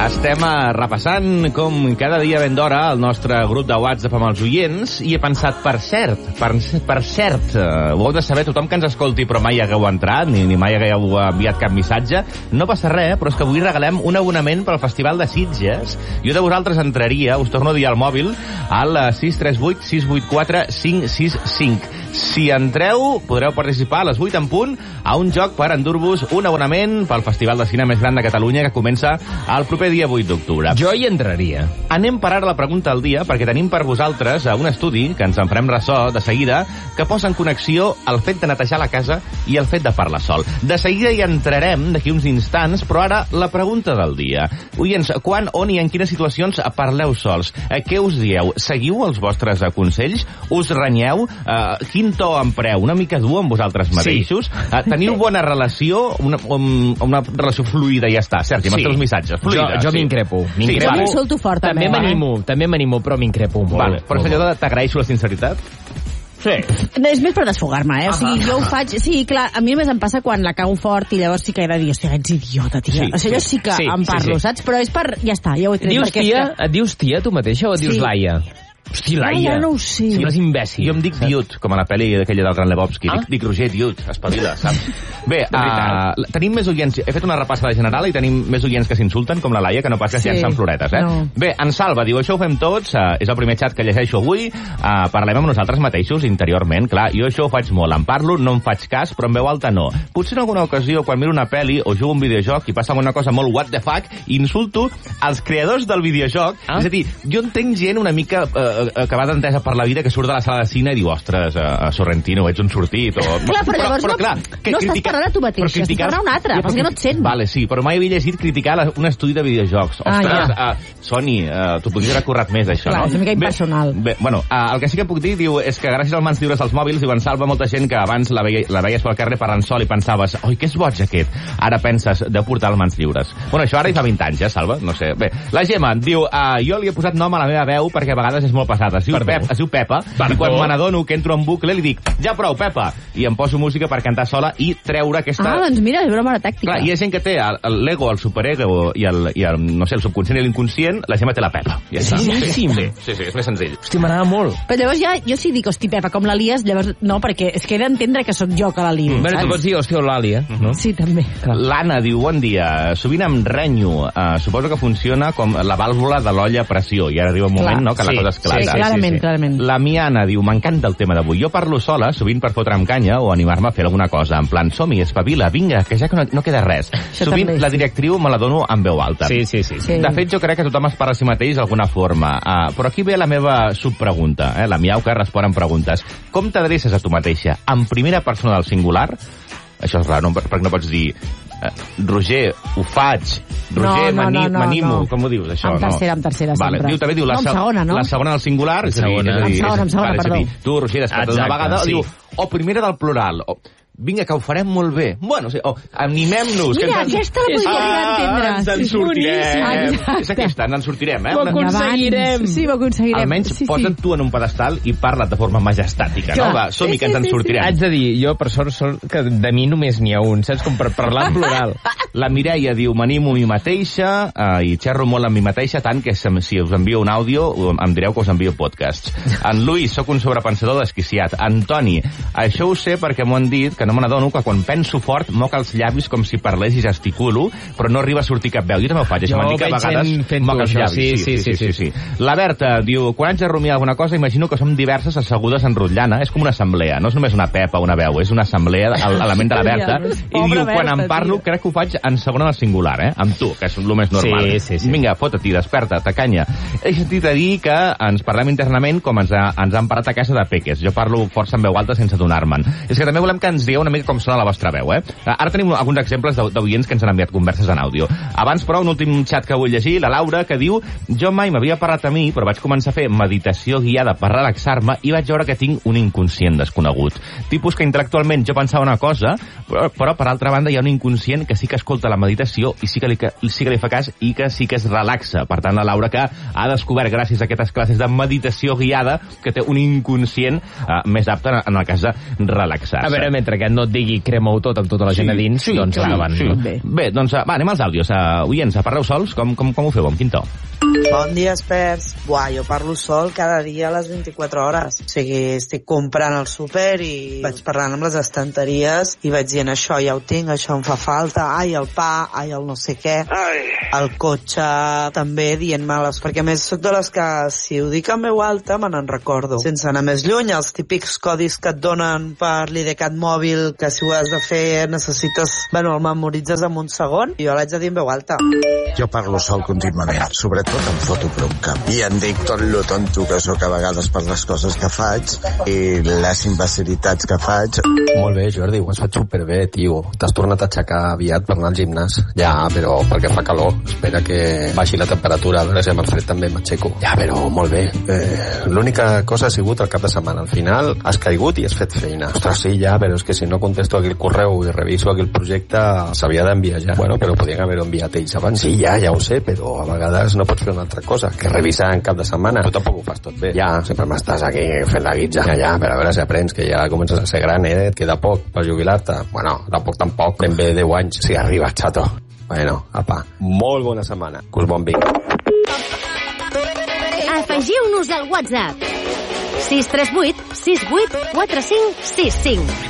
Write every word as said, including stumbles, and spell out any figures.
Estem repassant, com cada dia ben d'hora, el nostre grup de WhatsApp amb els oients i he pensat, per cert, per, per cert, uh, ho heu de saber tothom que ens escolti però mai hagueu entrat ni, ni mai hagueu enviat cap missatge, no passa res, però és que avui regalem un abonament pel Festival de Sitges. Jo de vosaltres entraria, us torno a dir al mòbil, al sis tres vuit sis vuit quatre cinc sis cinc. Si entreu, podreu participar a les vuit en punt a un joc per endur-vos un abonament pel Festival de Cine més gran de Catalunya que comença el proper dia vuit d'octubre. Jo hi entraria. Anem per ara a la pregunta del dia, perquè tenim per vosaltres un estudi, que ens en farem ressò de seguida, que posa en connexió el fet de netejar la casa i el fet de parlar sol. De seguida hi entrarem d'aquí uns instants, però ara la pregunta del dia. Oients, quan, on i en quines situacions parleu sols? Eh, què us dieu? Seguiu els vostres eh, consells? Us renyeu? Eh, quin to empreu? Una mica dur amb vosaltres mateixos? Sí. Eh, teniu bona relació? Una, um, una relació fluida i ja està. Sergi, sí. Els missatges. Fluida, jo jo sí. m'increpo. Sí, jo m'insulto fort, també. També m'animo, eh? també m'animo, però m'increpo molt. Vale. Però allò de t'agraeixo la sinceritat? Sí. És més per desfogar-me, eh? O sigui, jo ho faig... Sí, clar, a mi només em passa quan la cago fort i llavors sí que he de dir, hòstia, ets idiota, tia. Sí, o sigui, jo sí que sí, em parlo, sí, sí. saps? Però és per... Ja està, ja ho he tret. Dius tia? Que... Et dius tia tu mateixa o et dius sí. Laia? Hosti, Laia. Ah, ja no ho sé. Sembles imbècil. Jo em dic Diut, com a la pel·li d'aquella del Gran Lebowski. Ah? Dic, dic Roger Diut, espavila, saps? Bé, uh, tenim més oients... He fet una repassada general i tenim més oients que s'insulten, com la Laia, que no pas que sí. llancen floretes, eh? No. Bé, en Salva diu, això ho fem tots, uh, és el primer xat que llegeixo avui, uh, parlem amb nosaltres mateixos interiorment, clar, jo això ho faig molt, en parlo, no em faig cas, però en veu alta no. Potser en alguna ocasió, quan miro una pel·li o jugo un videojoc i passa alguna cosa molt what the fuck, insulto els creadors del videojoc, ah? És a dir, jo entenc gent una mica uh, que va d'entesa per la vida, que surt de la sala de cine i diu, ostres, uh, Sorrentino, ets un sortit, o... Clar, però llavors però, però, clar, no, que no critica... estàs parlant a tu mateix, criticar... estàs parlant a un altre, ja, perquè no et sent. Vale, sí, però mai havia llegit criticar la, un estudi de videojocs. Ah, ostres, ja. uh, Sony, uh, t'ho podries haver currat més, això, clar, no? és una mica impersonal. Bé, bé bueno, uh, el que sí que puc dir, diu, és que gràcies als mans lliures als mòbils, diuen, salva molta gent que abans la, veia, la veies pel carrer parlant sol i pensaves, oi, que és boig aquest. Ara penses de portar els mans lliures. Bueno, això ara hi fa vint anys, ja, Salva? No sé. Bé, la Gemma diu, uh, jo li he posat nom a la meva veu perquè a vegades és molt pesada. Es diu, Pep, es diu Pepa, Perdó. I quan me n'adono que entro en bucle li dic, ja prou, Pepa, i em poso música per cantar sola i treure aquesta... Ah, doncs mira, és una bona tàctica. Clar, hi ha gent que té l'ego, el superego i el, i el, no sé, el subconscient i l'inconscient, la Gemma té la Pepa. Ja sí, sí, sí, sí, sí, sí, és més senzill. Hosti, m'agrada molt. Però llavors ja, jo si dic, hosti, Pepa, com la lies, llavors no, perquè és que he d'entendre que sóc jo que la lio. Mm. Bueno, tu pots dir, hosti, o l'Àlia, no? Sí, també. L'Anna diu, bon dia, sovint em renyo, uh, suposo que funciona com la vàlvula de l'olla a pressió, i ara arriba un moment, clar. No?, que sí, la cosa esclata. Sí, clarament, sí, sí. clarament. La Miana diu, m'encanta el tema d'avui. Jo parlo sola, sovint per fotre'm canya o animar-me a fer alguna cosa. En plan, som-hi, espavila, vinga, que ja que no, no queda res. Això sovint també, la directriu me la dono en veu alta. Sí, sí, sí, sí. De fet, jo crec que tothom es parla a si mateix d'alguna forma. Uh, però aquí ve la meva subpregunta, eh? La miau que respon en preguntes. Com t'adreces a tu mateixa? En primera persona del singular? Això és rar, no? Perquè no pots dir... Uh, Roger, ho faig. Roger, no, no, no, m'animo. no. Com ho dius, això? En tercera, en tercera, vale. sempre. Diu, també diu la, no, en segona, no? La segona del singular. En segona, en segona, en segona, perdó. Dir, tu, Roger, després d'una vegada, sí. Diu, o primera del plural, o... Vinga, que ho farem molt bé. Bueno, sí, oh, animem-nos. Mira, que aquesta la podria ah, entendre. Ens en sortirem. Sí, és aquesta, ens en sortirem, eh? Ho aconseguirem. Sí, ho aconseguirem. Almenys sí, posa't sí. tu en un pedestal i parla't de forma majestàtica, clar. No? Va, som-hi, sí, que ens en sortirem. Haig de dir, jo, per sort, sort que de mi només n'hi ha un, saps? Com per parlar en plural. La Mireia diu, m'animo a mi mateixa eh, i xerro molt amb mi mateixa, tant que si us envio un àudio em direu que us envio podcasts. En Luis, sóc un sobrepensador desquiciat. Antoni, això ho sé perquè m'ho han dit, que no me n'adono que quan penso fort, moc els llavis com si parlés i gesticulo, però no arriba a sortir cap veu. Jo també ho faig, això m'han dit que a vegades moc els llavis. Sí sí sí, sí, sí, sí, sí. La Berta diu, quan haig de rumiar alguna cosa, imagino que som diverses assegudes enrotllant. És com una assemblea, no és només una Pepa o una veu, és una assemblea a la ment de la Berta. I diu, quan em parlo, crec que ho faig en segona del singular, eh? Amb tu, que és el més normal. Sí, sí, sí. Vinga, fota-t'hi, desperta, t'acanya. He sentit a dir que ens parlem internament com ens, ha, ens han parat a casa de peques. Jo parlo força en veu alta sense donar-me'n. És que també volem que ens digueu una mica com sona la vostra veu, eh? Ara tenim alguns exemples d'oients que ens han enviat converses en àudio. Abans, però, un últim xat que vull llegir, la Laura, que diu, jo mai m'havia parlat a mi, però vaig començar a fer meditació guiada per relaxar-me i vaig veure que tinc un inconscient desconegut. Tipus que intel·lectualment jo pensava una cosa, però, però per altra banda hi ha un inconscient que sí que escolta la meditació i sí que li, que, sí que li fa cas i que sí que es relaxa. Per tant, la Laura que ha descobert, gràcies a aquestes classes de meditació guiada, que té un inconscient eh, més apte en el cas de relaxar-se. A veure, mentre aquest ja no et digui crema-ho tot amb tota la gent a dins, sí, doncs clar, endavant. sí. Bé. Bé, doncs va, anem als àudios. Uh, oients, parleu sols? Com, com, com ho feu? Amb quin to? Bon dia, experts. Buah, jo parlo sol cada dia a les vint-i-quatre hores. O sigui, estic comprant al súper i vaig parlant amb les estanteries i vaig dient això ja ho tinc, això em fa falta, ai, el pa, ai, el no sé què. Ai. El cotxe també dient-me les... Perquè a més soc de les que si ho dic en veu alta me n'en recordo. Sense anar més lluny, els típics codis que et donen per l'I D CAT mòbil, que si ho has de fer necessites... Bueno, el memoritzes en un segon, i jo l'haig de dir en veu alta. Jo parlo sol contínuament, sobretot em foto bronca. I em dic tot lo tonto que sóc a vegades per les coses que faig i les imbecilitats que faig. Molt bé, Jordi, ho has fet superbé, tio. T'has tornat a aixecar aviat per anar al gimnàs. Ja, però perquè fa calor. Espera que baixi la temperatura, a veure si amb el fred també m'aixeco. Ja, però molt bé. Eh, L'única cosa ha sigut el cap de setmana. Al final has caigut i has fet feina. Ostres, sí, ja, però és que si no contesto aquí el correu i reviso aquí el projecte, s'havia d'enviar ja. Bueno, però podien haver-ho enviat ells abans. Sí, ja, ja ho sé, però a vegades no pots fer una altra cosa que revisar en cap de setmana. Tu tampoc ho fas tot bé. Ja, sempre m'estàs aquí fent la guitza. Ja, ja, però a veure si aprens, que ja comences a ser gran, eh? Et queda poc per jubilar-te. Bueno, tampoc tampoc. Ben bé deu anys. Si arriba, xato. Bueno, apa, molt bona setmana. Que us bon vi. Afegiu-nos al WhatsApp sis tres vuit sis vuit quatre cinc sis cinc.